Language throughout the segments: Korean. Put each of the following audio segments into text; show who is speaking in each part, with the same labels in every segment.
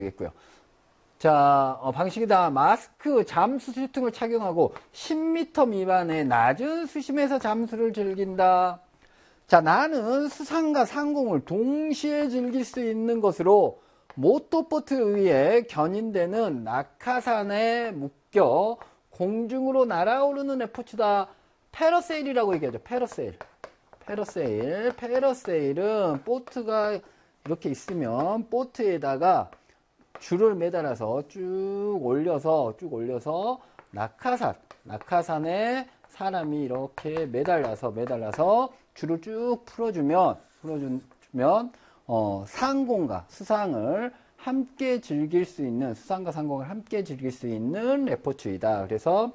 Speaker 1: 되겠고요. 자, 방식이다. 마스크, 잠수 슈트 등을 착용하고 10m 미만의 낮은 수심에서 잠수를 즐긴다. 자, 나는 수상과 상공을 동시에 즐길 수 있는 것으로 모터보트 위에 견인되는 낙하산에 묶여 공중으로 날아오르는 레포츠다. 패러세일이라고 얘기하죠. 패러세일. 패러세일은 보트가 이렇게 있으면 보트에다가 줄을 매달아서 쭉 올려서 낙하산에 사람이 이렇게 매달려서 줄을 쭉 풀어주면 상공과 수상을 함께 즐길 수 있는, 수상과 상공을 함께 즐길 수 있는 레포츠이다. 그래서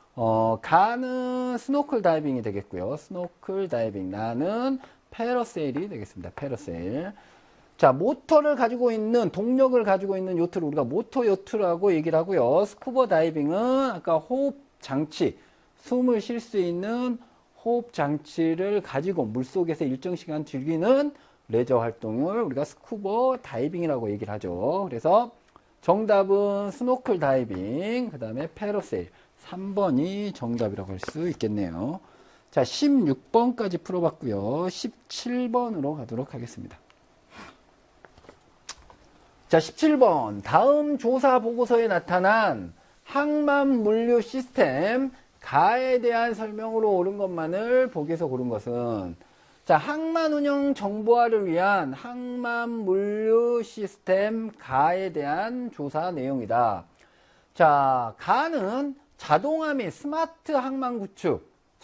Speaker 1: 가는 스노클 다이빙이 되겠고요. 스노클 다이빙. 나는 패러세일이 되겠습니다. 패러세일. 자, 모터를 가지고 있는, 동력을 가지고 있는 요트를 우리가 모터 요트라고 얘기를 하고요. 스쿠버 다이빙은 아까 호흡 장치, 숨을 쉴 수 있는 호흡 장치를 가지고 물속에서 일정 시간 즐기는 레저 활동을 우리가 스쿠버 다이빙이라고 얘기를 하죠. 그래서 정답은 스노클 다이빙, 그 다음에 패러세일. 3번이 정답이라고 할 수 있겠네요. 자, 16번까지 풀어봤고요. 17번으로 가도록 하겠습니다. 자, 17번. 다음 조사 보고서에 나타난 항만 물류 시스템 가에 대한 설명으로 옳은 것만을 보기에서 고른 것은, 자, 항만 운영 정보화를 위한 항만 물류 시스템 가에 대한 조사 내용이다. 자, 가는 자동화 및 스마트 항만 구축,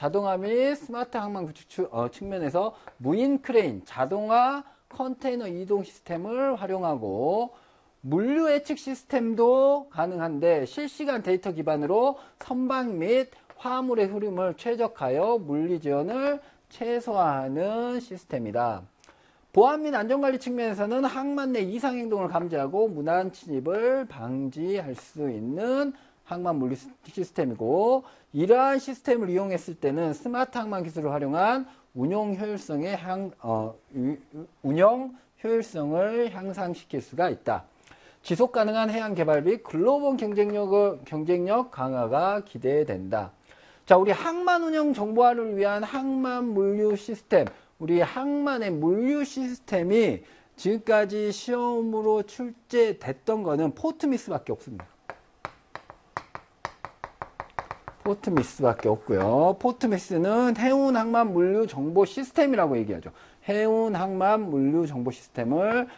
Speaker 1: 측면에서 무인 크레인, 자동화 컨테이너 이동 시스템을 활용하고 물류 예측 시스템도 가능한데 실시간 데이터 기반으로 선박 및 화물의 흐름을 최적화하여 물리 지연을 최소화하는 시스템이다. 보안 및 안전관리 측면에서는 항만 내 이상 행동을 감지하고 무단 침입을 방지할 수 있는 항만 물류 시스템이고, 이러한 시스템을 이용했을 때는 스마트 항만 기술을 활용한 운영 효율성을 향상시킬 수가 있다. 지속 가능한 해양 개발 및 글로벌 경쟁력 강화가 기대된다. 자, 우리 항만 운영 정보화를 위한 항만 물류 시스템, 우리 항만의 물류 시스템이 지금까지 시험으로 출제됐던 거는 포트미스밖에 없습니다. 포트미스밖에 없고요. 포트미스는 해운 항만 물류 정보 시스템이라고 얘기하죠. 해운 항만 물류 정보 시스템을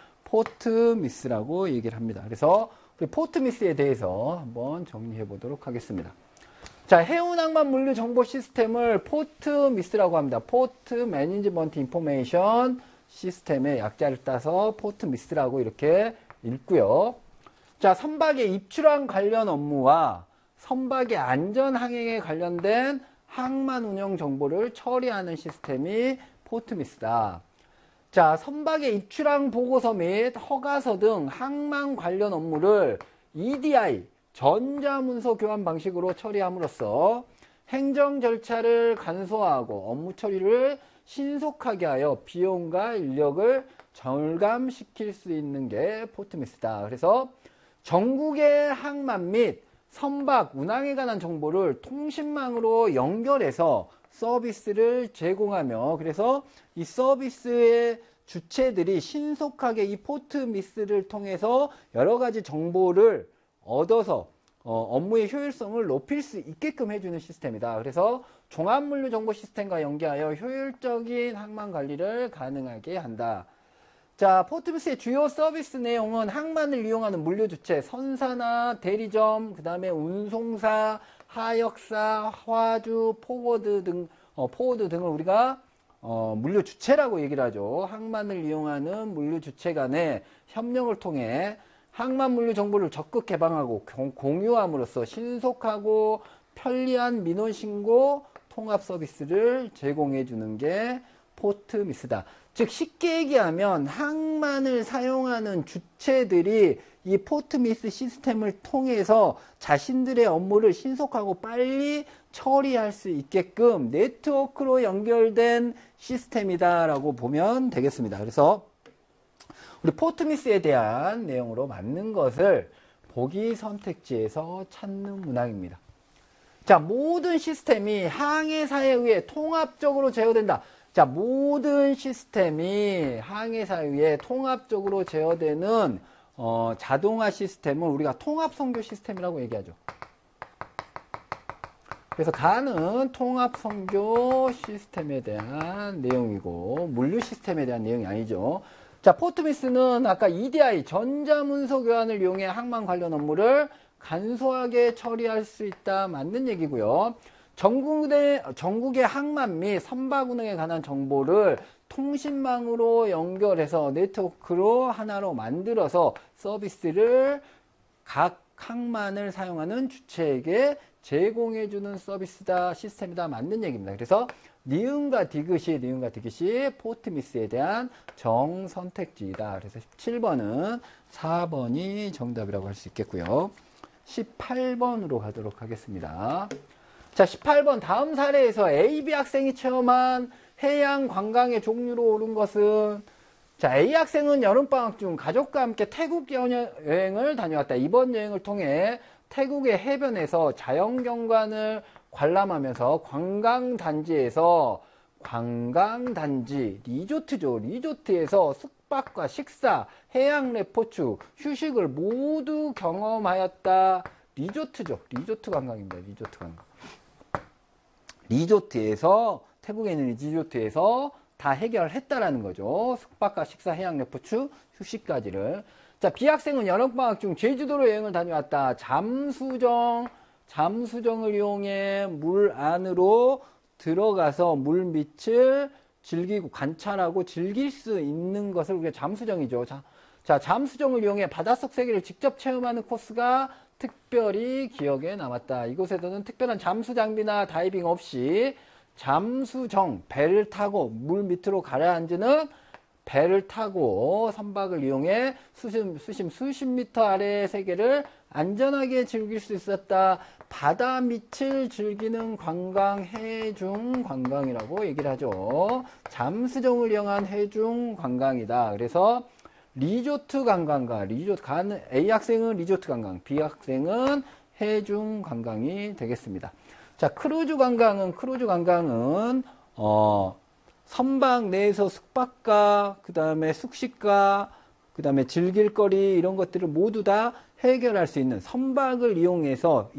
Speaker 1: 포트미스라고 얘기를 합니다. 그래서 우리 포트미스에 대해서 한번 정리해 보도록 하겠습니다. 자, 해운 항만 물류 정보 시스템을 포트미스라고 합니다. 포트 매니지먼트 인포메이션 시스템의 약자를 따서 포트미스라고 이렇게 읽고요. 자, 선박의 입출항 관련 업무와 선박의 안전 항행에 관련된 항만 운영 정보를 처리하는 시스템이 포트미스다. 자, 선박의 입출항 보고서 및 허가서 등 항만 관련 업무를 EDI, 전자문서 교환 방식으로 처리함으로써 행정 절차를 간소화하고 업무 처리를 신속하게 하여 비용과 인력을 절감시킬 수 있는 게 포트미스다. 그래서 전국의 항만 및 선박 운항에 관한 정보를 통신망으로 연결해서 서비스를 제공하며, 그래서 이 서비스의 주체들이 신속하게 이 포트미스를 통해서 여러 가지 정보를 얻어서 업무의 효율성을 높일 수 있게끔 해주는 시스템이다. 그래서 종합물류 정보 시스템과 연계하여 효율적인 항만 관리를 가능하게 한다. 자, 포트미스의 주요 서비스 내용은 항만을 이용하는 물류 주체, 선사나 대리점, 그 다음에 운송사, 하역사, 화주, 포워드 등을 우리가 물류 주체라고 얘기를 하죠. 항만을 이용하는 물류 주체 간의 협력을 통해 항만 물류 정보를 적극 개방하고 공유함으로써 신속하고 편리한 민원 신고 통합 서비스를 제공해 주는 게 포트미스다. 즉 쉽게 얘기하면 항만을 사용하는 주체들이 이 포트미스 시스템을 통해서 자신들의 업무를 신속하고 빨리 처리할 수 있게끔 네트워크로 연결된 시스템이다 라고 보면 되겠습니다. 그래서 우리 포트미스에 대한 내용으로 맞는 것을 보기 선택지에서 찾는 문항입니다. 자, 모든 시스템이 항해사에 의해 통합적으로 제어된다. 자, 모든 시스템이 항해사에 의해 통합적으로 제어되는 자동화 시스템을 우리가 통합성교 시스템이라고 얘기하죠. 그래서 가는 통합성교 시스템에 대한 내용이고 물류 시스템에 대한 내용이 아니죠. 자, 포트미스는 아까 EDI 전자문서 교환을 이용해 항만 관련 업무를 간소하게 처리할 수 있다. 맞는 얘기고요. 전국의 항만 및 선박 운행에 관한 정보를 통신망으로 연결해서 네트워크로 하나로 만들어서 서비스를 각 항만을 사용하는 주체에게 제공해주는 서비스다, 시스템이다. 맞는 얘기입니다. 그래서 니은과 디귿이 포트미스에 대한 정선택지이다. 그래서 17번은 4번이 정답이라고 할 수 있겠고요. 18번으로 가도록 하겠습니다. 자, 18번 다음 사례에서 A, B 학생이 체험한 해양 관광의 종류로 옳은 것은 자, A 학생은 여름방학 중 가족과 함께 태국 여행을 다녀왔다. 이번 여행을 통해 태국의 해변에서 자연경관을 관람하면서 리조트에서 숙박과 식사, 해양 레포츠, 휴식을 모두 경험하였다. 리조트죠. 리조트 관광입니다. 리조트 관광. 리조트에서, 태국에 있는 리조트에서 다 해결했다라는 거죠. 숙박과 식사, 해양 레포츠, 휴식까지를. 자, B 학생은 여름방학 중 제주도로 여행을 다녀왔다. 잠수정을 이용해 물 안으로 들어가서 물 밑을 즐기고 관찰하고 즐길 수 있는 것을 우리가 잠수정이죠. 자, 잠수정을 이용해 바닷속 세계를 직접 체험하는 코스가 특별히 기억에 남았다. 이곳에서는 특별한 잠수 장비나 다이빙 없이 잠수정, 배를 타고 물 밑으로 가라앉는 배를 타고 선박을 이용해 수십 미터 아래의 세계를 안전하게 즐길 수 있었다. 바다 밑을 즐기는 관광, 해중 관광이라고 얘기를 하죠. 잠수정을 이용한 해중 관광이다. 그래서 리조트 관광과 A 학생은 리조트 관광, B 학생은 해중 관광이 되겠습니다. 자, 크루즈 관광은 선박 내에서 숙박과 그다음에 숙식과 그다음에 즐길거리 이런 것들을 모두 다 해결할 수 있는 선박을 이용해서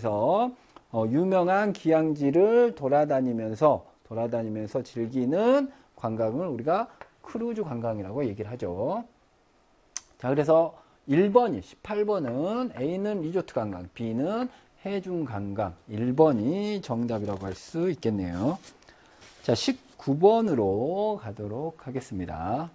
Speaker 1: 유명한 귀향지를 돌아다니면서 즐기는 관광을 우리가 크루즈 관광이라고 얘기를 하죠. 자, 그래서 1번이 18번은 A는 리조트 관광, B는 해중 관광, 1번이 정답이라고 할 수 있겠네요. 자, 19번으로 가도록 하겠습니다.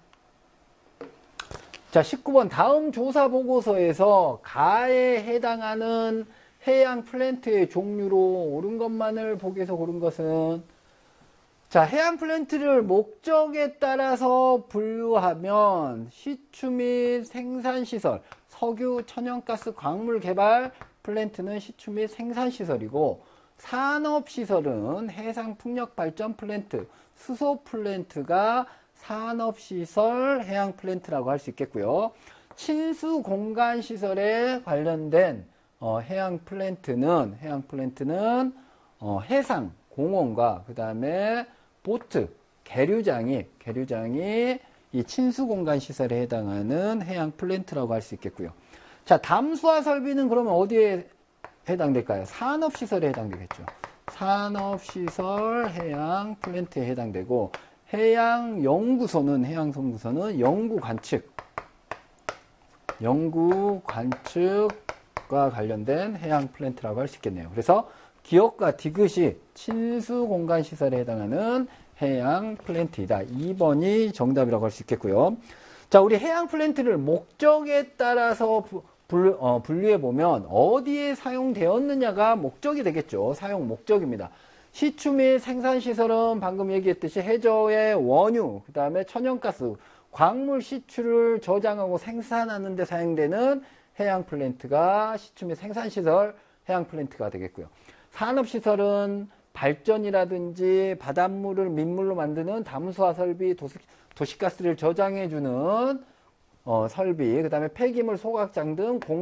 Speaker 1: 자, 19번 다음 조사 보고서에서 가에 해당하는 해양 플랜트의 종류로 옳은 것만을 보기에서 고른 것은 자, 해양 플랜트를 목적에 따라서 분류하면 시추 및 생산시설, 석유, 천연가스, 광물 개발 플랜트는 시추 및 생산시설이고 산업시설은 해상풍력발전 플랜트, 수소 플랜트가 산업시설 해양 플랜트라고 할 수 있겠고요. 친수공간시설에 관련된 해양 플랜트는 해상 공원과 그 다음에 보트, 계류장이 이 친수공간 시설에 해당하는 해양 플랜트라고 할 수 있겠고요. 자, 담수화 설비는 그러면 어디에 해당될까요? 산업시설에 해당되겠죠. 산업시설 해양 플랜트에 해당되고 해양연구소는 연구 관측과 관련된 해양 플랜트라고 할 수 있겠네요. 그래서 기억과 디귿이 친수공간시설에 해당하는 해양 플랜트이다. 2번이 정답이라고 할 수 있겠고요. 자, 우리 해양 플랜트를 목적에 따라서 분류해보면 어디에 사용되었느냐가 목적이 되겠죠. 사용 목적입니다. 시추 및 생산시설은 방금 얘기했듯이 해저의 원유, 그 다음에 천연가스, 광물 시추를 저장하고 생산하는 데 사용되는 해양 플랜트가 시추 및 생산시설 해양 플랜트가 되겠고요. 산업시설은 발전이라든지 바닷물을 민물로 만드는 담수화 설비, 도시가스를 저장해주는 설비, 그 다음에 폐기물 소각장 등